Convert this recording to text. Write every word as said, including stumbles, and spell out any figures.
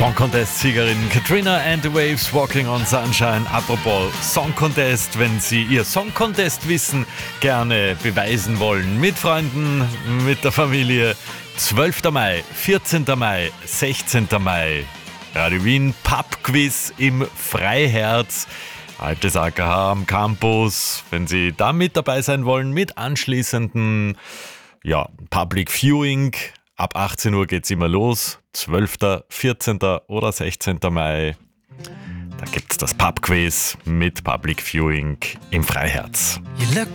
Song Contest-Siegerin Katrina and the Waves, Walking on Sunshine. Apropos Song Contest, wenn Sie Ihr Song Contest-Wissen gerne beweisen wollen, mit Freunden, mit der Familie. zwölfter Mai, vierzehnter Mai, sechzehnter Mai. Radio Wien Pub-Quiz im Freiherz. Altes A K H am Campus. Wenn Sie da mit dabei sein wollen, mit anschließenden ja, Public Viewing. Ab achtzehn Uhr geht's immer los. zwölfter, vierzehnter oder sechzehnter Mai. Da gibt's das Pub-Quiz mit Public Viewing im Freiherz.